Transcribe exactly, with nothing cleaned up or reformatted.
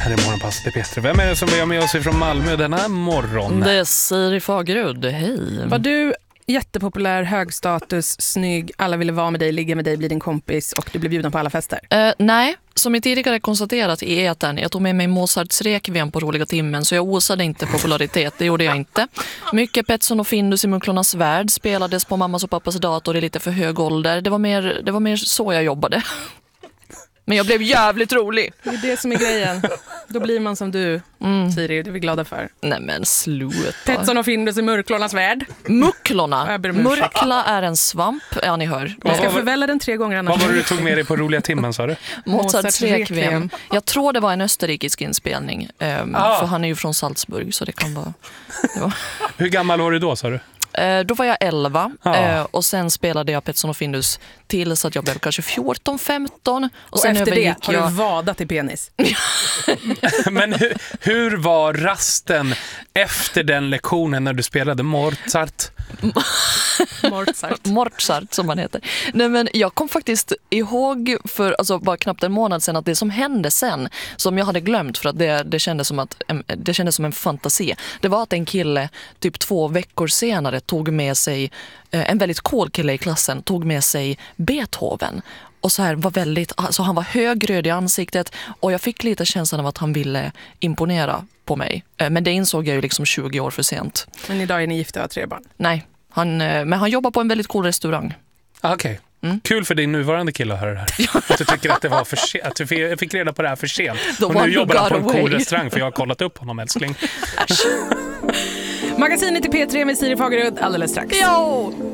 Här är Morgonpasset i P tre. Vem är det som vi har med oss från Malmö denna morgon? Det är Siri Fagerud, hej. Var du jättepopulär, högstatus, snygg, alla ville vara med dig, ligga med dig, bli din kompis och du blev bjuden på alla fester? Uh, nej, som jag tidigare konstaterat i etern, jag tog med mig Mozarts Requiem på roliga timmen, så jag osade inte popularitet, det gjorde jag inte. Mycket Petson och Findus i Mucklornas värld spelades på mammas och pappas dator i lite för hög ålder. Det var mer, det var mer så jag jobbade. Men jag blev jävligt rolig. Det är det som är grejen. Då blir man som du, mm. Siri, det är vi glada för. Nej men sluta. Petson och Findus i Murklornas värld. Mucklorna. Murkla är en svamp, ja ni hör. Jag ska förvälla den tre gånger annars. Vad var det du tog med dig på roliga timmen, sa du? Mozarts Requiem. Jag tror det var en österrikisk inspelning. Um, ah. För han är ju från Salzburg, så det kan vara... Det var. Hur gammal var du då, sa du? Eh, då var jag elva ah. eh, och sen spelade jag Petson och Findus till så att jag blev kanske fjorton femton. Och, och sen efter det har jag... du vadat i penis. Men hur, hur var rasten efter den lektionen när du spelade Mozart? Mozart. Mozart som man heter. Nej, men jag kom faktiskt ihåg för alltså, bara knappt en månad sedan att det som hände sen, som jag hade glömt för att det, det, kändes som att, det kändes som en fantasi, det var att en kille typ två veckor senare tog med sig, en väldigt cool kille i klassen tog med sig Beethoven. Och så här var väldigt, alltså han var högröd i ansiktet och jag fick lite känslan av att han ville imponera på mig. Men det insåg jag ju liksom tjugo år för sent. Men idag är ni gifta och har tre barn? Nej, han, men han jobbar på en väldigt cool restaurang. Okej. Okay. Mm. Kul för din nuvarande kille att höra det här. Att du tycker att det var för sent, att du fick, fick reda på det här för sent. Och nu jobbar han på en cool restaurang för jag har kollat upp honom, älskling. Magasinet i P tre med Siri Fagerud alldeles strax. Jo!